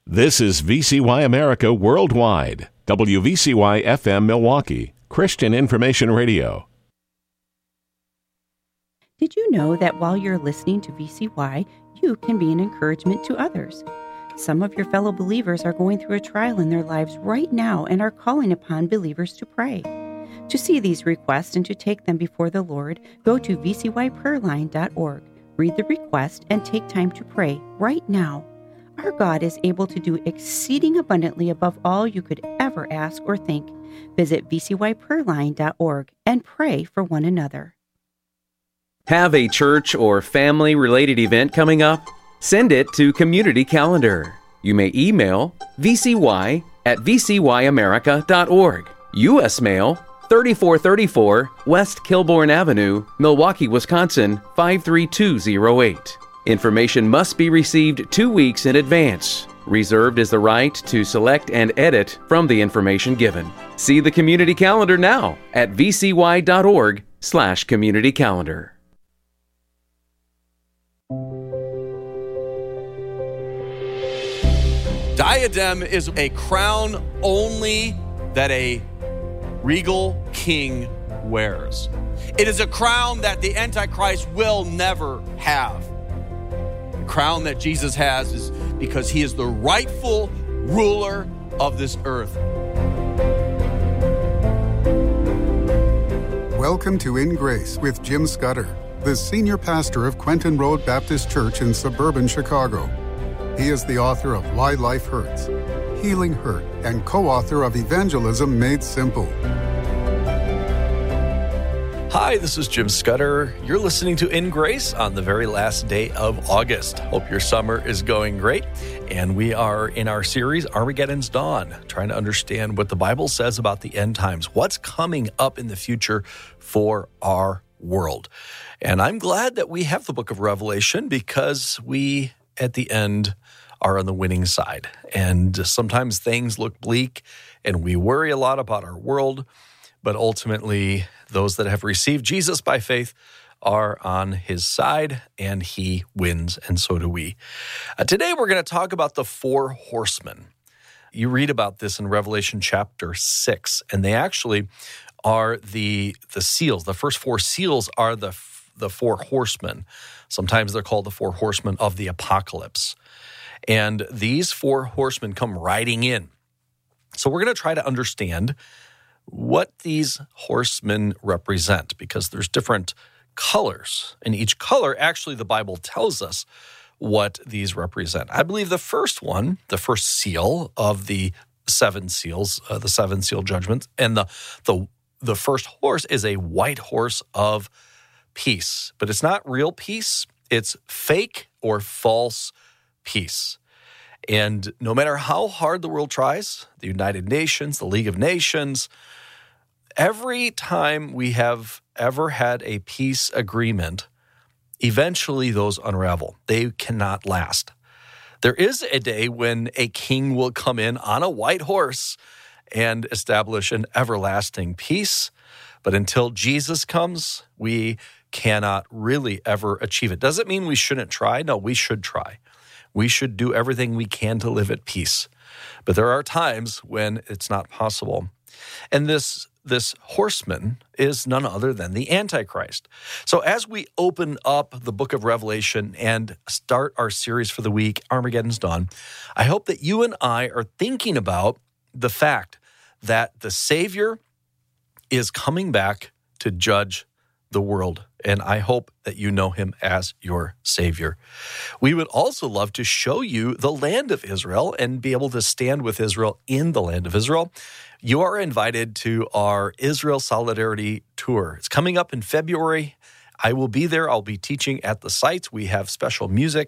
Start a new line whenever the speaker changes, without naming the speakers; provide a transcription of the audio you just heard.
This is VCY America Worldwide, WVCY FM Milwaukee, Christian Information Radio.
Did you know that while you're listening to VCY, you can be an encouragement to others? Some of your fellow believers are going through a trial in their lives right now and are calling upon believers to pray. To see these requests and to take them before the Lord, go to vcyprayerline.org, read the request, and take time to pray right now. Our God is able to do exceeding abundantly above all you could ever ask or think. Visit vcyprayerline.org and pray for one another.
Have a church or family-related event coming up? Send it to Community Calendar. You may email vcy@vcyamerica.org. U.S. Mail, 3434 West Kilbourne Avenue, Milwaukee, Wisconsin, 53208. Information must be received 2 weeks in advance. Reserved is the right to select and edit from the information given. See the Community Calendar now at vcy.org/communitycalendar.
Diadem is a crown only that a regal king wears. It is a crown that the Antichrist will never have. The crown that Jesus has is because he is the rightful ruler of this earth.
Welcome to In Grace with Jim Scudder, the senior pastor of Quentin Road Baptist Church in suburban Chicago. He is the author of Why Life Hurts, Healing Hurt, and co-author of Evangelism Made Simple.
Hi, this is Jim Scudder. You're listening to In Grace on the very last day of August. Hope your summer is going great. And we are in our series, Armageddon's Dawn, trying to understand what the Bible says about the end times, what's coming up in the future for our world. And I'm glad that we have the book of Revelation because we, at the end, are on the winning side. And sometimes things look bleak and we worry a lot about our world, but ultimately those that have received Jesus by faith are on his side and he wins, and so do we. Today we're going to talk about the four horsemen. You read about this in Revelation chapter 6, and they actually are the seals. The first four seals are the four horsemen. Sometimes they're called the four horsemen of the apocalypse. And these four horsemen come riding in. So we're going to try to understand what these horsemen represent, because there's different colors. And each color, actually, the Bible tells us what these represent. I believe the first one, the first seal of the seven seals, the seven seal judgments, and the first horse is a white horse of peace. But it's not real peace. It's fake or false peace. And no matter how hard the world tries, the United Nations, the League of Nations, every time we have ever had a peace agreement, eventually those unravel. They cannot last. There is a day when a king will come in on a white horse and establish an everlasting peace. But until Jesus comes, we cannot really ever achieve it. Doesn't mean we shouldn't try. No, we should try. We should do everything we can to live at peace. But there are times when it's not possible. And this horseman is none other than the Antichrist. So as we open up the book of Revelation and start our series for the week, Armageddon's Dawn, I hope that you and I are thinking about the fact that the Savior is coming back to judge the world. And I hope that you know him as your Savior. We would also love to show you the land of Israel and be able to stand with Israel in the land of Israel. You are invited to our Israel Solidarity Tour. It's coming up in February. I will be there. I'll be teaching at the sites. We have special music.